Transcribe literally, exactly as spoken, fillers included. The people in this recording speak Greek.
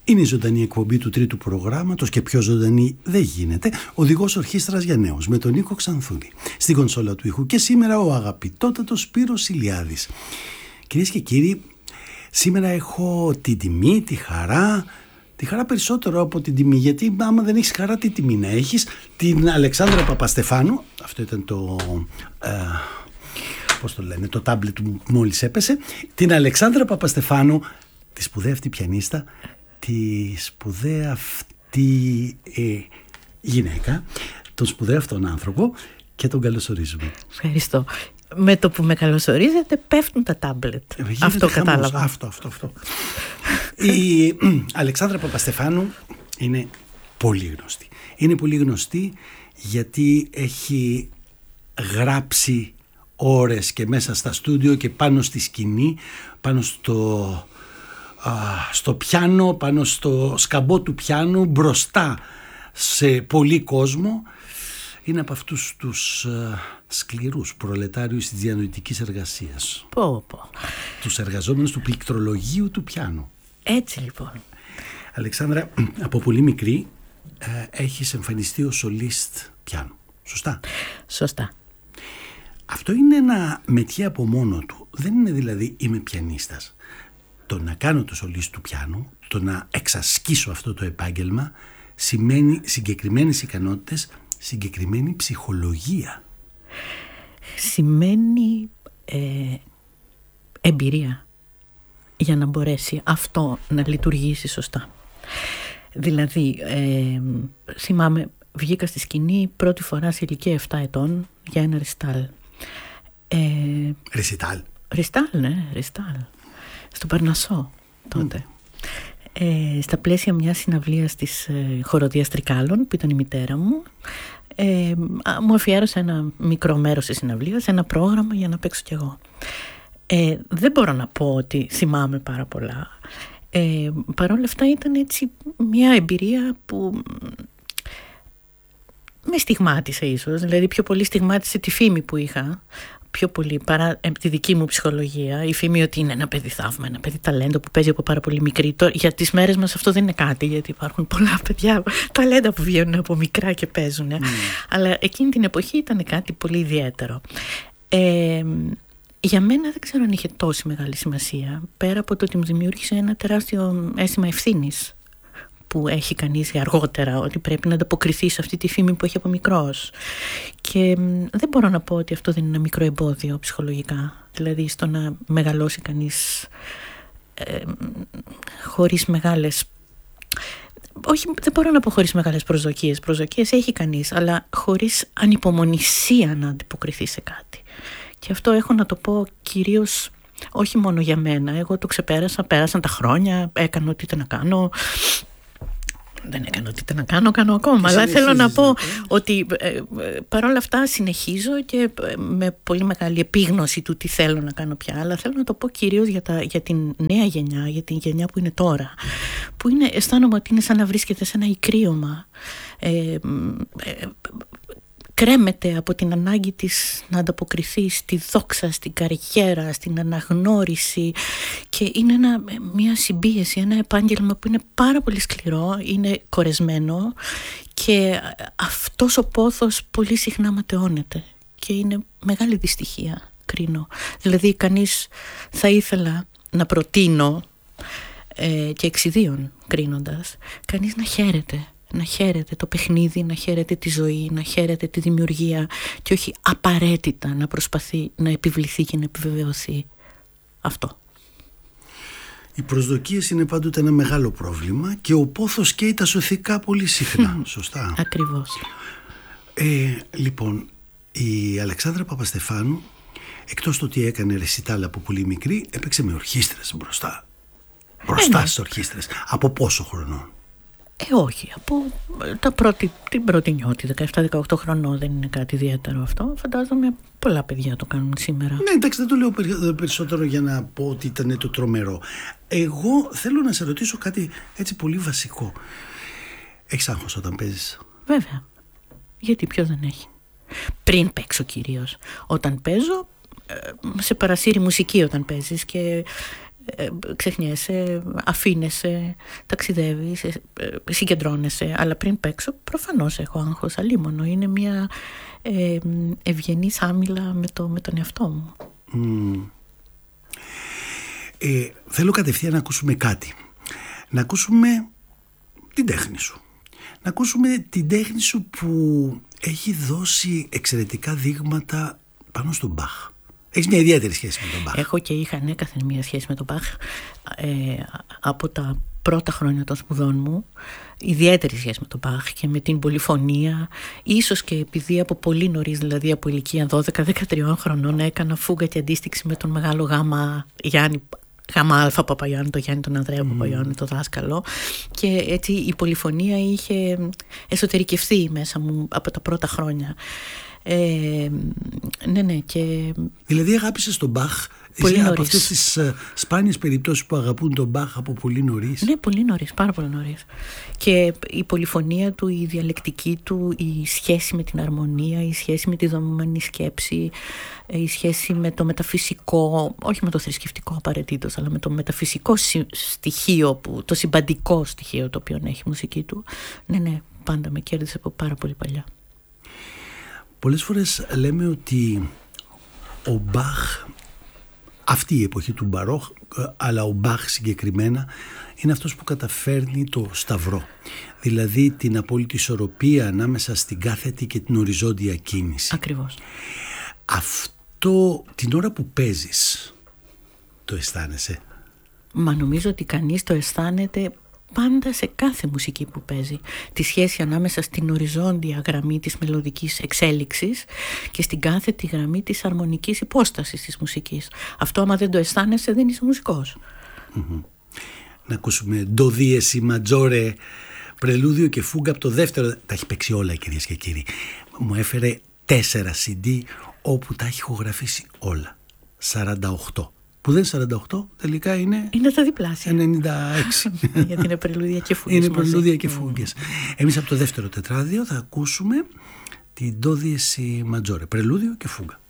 Είναι η ζωντανή εκπομπή του τρίτου προγράμματος και πιο ζωντανή δεν γίνεται. Οδηγός ορχήστρας για νέους με τον Νίκο Ξανθούλη. Στην κονσόλα του ήχου και σήμερα ο αγαπητότατος Σπύρος Ηλιάδης. Κυρίες και κύριοι, σήμερα έχω την τιμή, τη χαρά, τη χαρά περισσότερο από την τιμή, γιατί άμα δεν έχεις χαρά, τι τιμή να έχεις, την Αλεξάνδρα Παπαστεφάνου. Αυτό ήταν το... Ε, πώς το λένε, το τάμπλετ του μόλις έπεσε. Την Αλεξάνδρα Παπαστεφάνου, τη σπουδαία αυτή πιανίστα, τη σπουδαία αυτή ε, γυναίκα, τον σπουδαίο αυτόν άνθρωπο, και τον καλωσορίζουμε. Ευχαριστώ. Με το που με καλωσορίζετε πέφτουν τα τάμπλετ. Αυτό κατάλαβα. Αυτό, αυτό, αυτό. Η Αλεξάνδρα Παπαστεφάνου είναι πολύ γνωστή. Είναι πολύ γνωστή γιατί έχει γράψει ώρες και μέσα στα στούντιο και πάνω στη σκηνή, πάνω στο, α, στο πιάνο, πάνω στο σκαμπό του πιάνου, μπροστά σε πολύ κόσμο. Είναι από αυτούς τους α, σκληρούς προλετάριους της διανοητικής εργασίας. Πω, πω. Τους εργαζόμενους του πληκτρολογίου του πιάνου. Έτσι λοιπόν. Αλεξάνδρα, από πολύ μικρή ε, έχεις εμφανιστεί ως σολίστ πιάνου. Σωστά? Σωστά. Αυτό είναι ένα μετιέ από μόνο του. Δεν είναι δηλαδή είμαι πιανίστας. Το να κάνω το σολίστ του πιάνου, το να εξασκήσω αυτό το επάγγελμα, σημαίνει συγκεκριμένες ικανότητες, συγκεκριμένη ψυχολογία. Σημαίνει ε, εμπειρία για να μπορέσει αυτό να λειτουργήσει σωστά. Δηλαδή, ε, θυμάμαι, βγήκα στη σκηνή πρώτη φορά σε ηλικία επτά ετών για ένα ριστάλ. Ε, Ριστάλ. Ριστάλ, ναι, ριστάλ. Στο Παρνασσό τότε. Mm. Ε, στα πλαίσια μιας συναυλίας της ε, χοροδίας Τρικάλων, που ήταν η μητέρα μου, ε, α, μου αφιέρωσε ένα μικρό μέρος της συναυλίας, ένα πρόγραμμα για να παίξω κι εγώ. Ε, δεν μπορώ να πω ότι θυμάμαι πάρα πολλά. Ε, Παρ' όλα αυτά ήταν έτσι μια εμπειρία που με στιγμάτισε ίσως. Δηλαδή πιο πολύ στιγμάτισε τη φήμη που είχα, πιο πολύ παρά τη δική μου ψυχολογία. Η φήμη ότι είναι ένα παιδί θαύμα, ένα παιδί ταλέντο που παίζει από πάρα πολύ μικρή. Για τις μέρες μας αυτό δεν είναι κάτι, γιατί υπάρχουν πολλά παιδιά ταλέντα που βγαίνουν από μικρά και παίζουν. Mm. Αλλά εκείνη την εποχή ήταν κάτι πολύ ιδιαίτερο. Ε, Για μένα δεν ξέρω αν είχε τόση μεγάλη σημασία, πέρα από το ότι μου δημιούργησε ένα τεράστιο αίσθημα ευθύνης που έχει κανείς αργότερα, ότι πρέπει να ανταποκριθεί σε αυτή τη φήμη που έχει από μικρός. Και δεν μπορώ να πω ότι αυτό δεν είναι ένα μικρό εμπόδιο ψυχολογικά, δηλαδή στο να μεγαλώσει κανείς ε, χωρίς μεγάλες... Όχι, δεν μπορώ να πω χωρίς μεγάλες προσδοκίες. Προσδοκίες έχει κανείς, αλλά χωρίς ανυπομονησία να αντιποκριθεί σε κάτι. Και αυτό έχω να το πω κυρίως όχι μόνο για μένα. Εγώ το ξεπέρασα, πέρασαν τα χρόνια, έκανα ό,τι ήταν να κάνω. Δεν έκανα ό,τι ήταν να κάνω, κάνω ακόμα. Αλλά θέλω να πω ότι ε, παρόλα αυτά συνεχίζω και ε, με πολύ μεγάλη επίγνωση του τι θέλω να κάνω πια. Αλλά θέλω να το πω κυρίως για, τα, για την νέα γενιά, για την γενιά που είναι τώρα. Που είναι, αισθάνομαι ότι είναι σαν να βρίσκεται σε ένα ικρίωμα. Ε, ε, κρέμεται από την ανάγκη της να ανταποκριθεί στη δόξα, στην καριέρα, στην αναγνώριση, και είναι ένα, μια συμπίεση, ένα επάγγελμα που είναι πάρα πολύ σκληρό, είναι κορεσμένο, και αυτός ο πόθος πολύ συχνά ματαιώνεται και είναι μεγάλη δυστυχία, κρίνω. Δηλαδή κανείς θα ήθελα να προτείνω ε, και εξιδίων κρίνοντας, κανείς να χαίρεται. Να χαίρεται το παιχνίδι, να χαίρεται τη ζωή, να χαίρεται τη δημιουργία, και όχι απαραίτητα να προσπαθεί να επιβληθεί και να επιβεβαιωθεί αυτό. Οι προσδοκίες είναι πάντοτε ένα μεγάλο πρόβλημα και ο πόθος καίει τα σωθικά πολύ συχνά. Σωστά. Ακριβώς. Ε, λοιπόν, η Αλεξάνδρα Παπαστεφάνου, εκτός το ότι έκανε ρεσιτάλ από πολύ μικρή, έπαιξε με ορχήστρες μπροστά. Μπροστά ε, ναι. στις ορχήστρες. Από πόσο χρονών? Ε, όχι, από τα πρώτη, την πρώτη νιώτη, δεκαεπτά δεκαοκτώ χρονών, δεν είναι κάτι ιδιαίτερο αυτό. Φαντάζομαι πολλά παιδιά το κάνουν σήμερα. Ναι, εντάξει, δεν το λέω περισσότερο για να πω ότι ήταν το τρομερό. Εγώ θέλω να σε ρωτήσω κάτι έτσι πολύ βασικό. Έχεις άγχος όταν παίζεις? Βέβαια. Γιατί ποιος δεν έχει? Πριν παίξω κυρίως. Όταν παίζω, σε παρασύρει μουσική όταν παίζεις, και ε, ξεχνιέσαι, αφήνεσαι, ταξιδεύεις, ε, ε, συγκεντρώνεσαι, αλλά πριν παίξω προφανώς έχω άγχος, αλίμονο. Είναι μια ε, ευγενής άμυλα με, το, με τον εαυτό μου. Mm. Ε, θέλω κατευθείαν να ακούσουμε κάτι. Να ακούσουμε την τέχνη σου. Να ακούσουμε την τέχνη σου που έχει δώσει εξαιρετικά δείγματα πάνω στον Μπαχ. Έχεις μια ιδιαίτερη σχέση με τον Μπαχ. Έχω και είχα ανέκαθεν μια σχέση με τον Μπαχ ε, από τα πρώτα χρόνια των σπουδών μου. Ιδιαίτερη σχέση με τον Μπαχ και με την πολυφωνία. Ίσως και επειδή από πολύ νωρίς, δηλαδή από ηλικία δώδεκα δεκατρία χρονών, έκανα φούγκα και αντίστοιξη με τον μεγάλο γάμα Γιάννη Γάμα Αλφα Παπαγιάννη, τον Γιάννη τον Ανδρέα mm. Παπαγιάννη, το δάσκαλο. Και έτσι η πολυφωνία είχε εσωτερικευθεί μέσα μου από τα πρώτα χρόνια. Ε, ναι, ναι, και... Δηλαδή αγάπησες τον Μπαχ εσύ από αυτές τις uh, σπάνιες περιπτώσεις που αγαπούν τον Μπαχ από πολύ νωρίς. Ναι, πολύ νωρίς, πάρα πολύ νωρίς. Και η πολυφωνία του, η διαλεκτική του, η σχέση με την αρμονία, η σχέση με τη δομημένη σκέψη, η σχέση με το μεταφυσικό, όχι με το θρησκευτικό απαραίτητος, αλλά με το μεταφυσικό στοιχείο, που, το συμπαντικό στοιχείο το οποίο έχει η μουσική του. Ναι, ναι, πάντα με κέρδισε από πάρα πολύ παλιά. Πολλές φορές λέμε ότι ο Μπαχ, αυτή η εποχή του Μπαρόχ, αλλά ο Μπαχ συγκεκριμένα, είναι αυτός που καταφέρνει το σταυρό. Δηλαδή την απόλυτη ισορροπία ανάμεσα στην κάθετη και την οριζόντια κίνηση. Ακριβώς. Αυτό την ώρα που παίζεις το αισθάνεσαι? Μα νομίζω ότι κανείς το αισθάνεται πάντα σε κάθε μουσική που παίζει. Τη σχέση ανάμεσα στην οριζόντια γραμμή της μελωδικής εξέλιξης και στην κάθετη γραμμή της αρμονικής υπόστασης της μουσικής. Αυτό άμα δεν το αισθάνεσαι δεν είσαι μουσικός. Mm-hmm. Να ακούσουμε ντο δίεση ματζόρε, πρελούδιο και φούγκα από το δεύτερο. Τα έχει παίξει όλα, κυρίες και κύριοι. Μου έφερε τέσσερα σι ντι όπου τα έχει ηχογραφήσει όλα. σαράντα οκτώ. Που δεν είναι σαράντα οκτώ, τελικά είναι... Είναι τα διπλάσια. ενενήντα έξι. Γιατί είναι πρελούδια και φούγγες. Είναι πρελούδια και φούγγες. Mm. Εμείς από το δεύτερο τετράδιο θα ακούσουμε την ντο δίεση ματζόρε, πρελούδιο και φούγκα.